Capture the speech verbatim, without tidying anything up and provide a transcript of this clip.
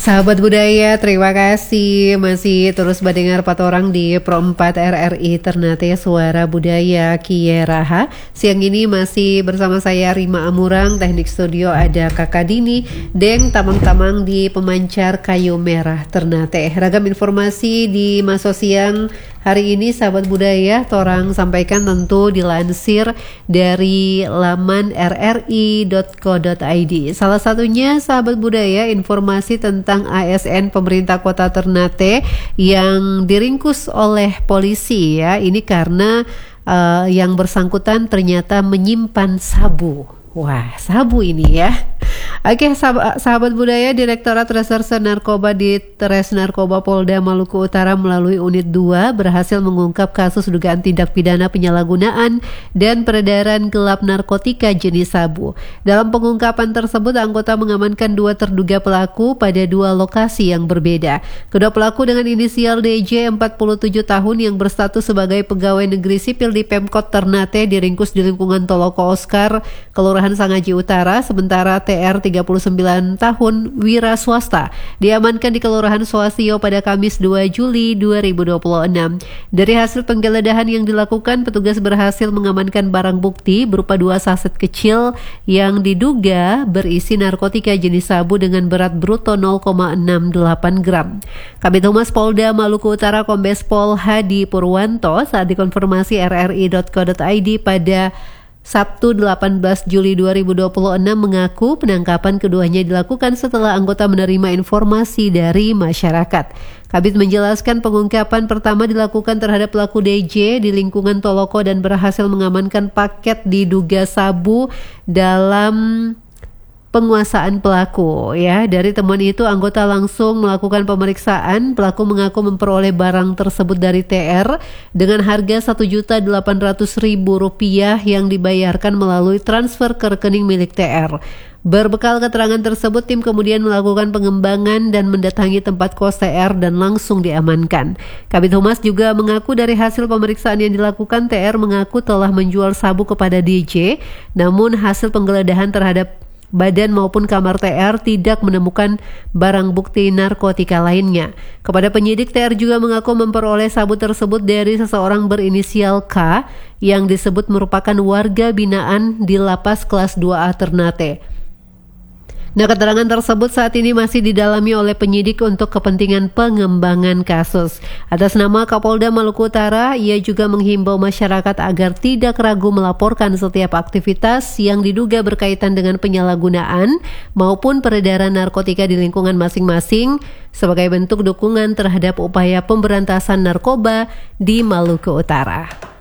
Sahabat budaya, terima kasih masih terus mendengar empat orang di Pro empat R R I Ternate Suara Budaya Kieraha. Siang ini masih bersama saya Rima Amurang, teknik studio ada Kakak Dini, Deng Tamang-Tamang di pemancar kayu merah Ternate. Ragam informasi di Maso Siang hari ini sahabat budaya, torang sampaikan tentu dilansir dari laman r r i dot co dot i d. Salah satunya sahabat budaya informasi tentang tentang A S N pemerintah kota Ternate yang diringkus oleh polisi ya. Ini karena uh, yang bersangkutan ternyata menyimpan sabu. Wah, sabu ini ya. Oke, sahabat, sahabat budaya, Direktorat Reserse Narkoba di Tres Narkoba Polda Maluku Utara melalui Unit dua berhasil mengungkap kasus dugaan tindak pidana penyalahgunaan dan peredaran gelap narkotika jenis sabu. Dalam pengungkapan tersebut, anggota mengamankan dua terduga pelaku pada dua lokasi yang berbeda. Kedua pelaku dengan inisial D J empat puluh tujuh tahun yang berstatus sebagai pegawai negeri sipil di Pemkot Ternate diringkus di lingkungan Toloko Oscar, Kelurahan Sangaji Utara, sementara T R tiga puluh sembilan tahun wira swasta diamankan di Kelurahan Swasio pada Kamis dua Juli dua ribu dua puluh enam. Dari hasil penggeledahan yang dilakukan, petugas berhasil mengamankan barang bukti berupa dua saset kecil yang diduga berisi narkotika jenis sabu dengan berat bruto nol koma enam delapan gram. Kabid Humas Polda Maluku Utara Kombes Pol Hadi Purwanto saat dikonfirmasi r r i dot co dot i d pada Sabtu delapan belas Juli dua ribu dua puluh enam mengaku penangkapan keduanya dilakukan setelah anggota menerima informasi dari masyarakat. Kabid menjelaskan pengungkapan pertama dilakukan terhadap pelaku D J di lingkungan Toloko dan berhasil mengamankan paket diduga sabu dalam penguasaan pelaku ya. Dari temuan itu anggota langsung melakukan pemeriksaan. Pelaku mengaku memperoleh barang tersebut dari T R dengan harga satu juta delapan ratus ribu rupiah yang dibayarkan melalui transfer ke rekening milik T R. Berbekal keterangan tersebut, tim kemudian melakukan pengembangan dan mendatangi tempat kos T R dan langsung diamankan. Kabid Humas juga mengaku dari hasil pemeriksaan yang dilakukan, T R mengaku telah menjual sabu kepada D J, namun hasil penggeledahan terhadap badan maupun kamar T R tidak menemukan barang bukti narkotika lainnya. Kepada penyidik, T R juga mengaku memperoleh sabu tersebut dari seseorang berinisial K yang disebut merupakan warga binaan di Lapas Kelas dua A Ternate. Nah, keterangan tersebut saat ini masih didalami oleh penyidik untuk kepentingan pengembangan kasus. Atas nama Kapolda Maluku Utara, ia juga menghimbau masyarakat agar tidak ragu melaporkan setiap aktivitas yang diduga berkaitan dengan penyalahgunaan maupun peredaran narkotika di lingkungan masing-masing sebagai bentuk dukungan terhadap upaya pemberantasan narkoba di Maluku Utara.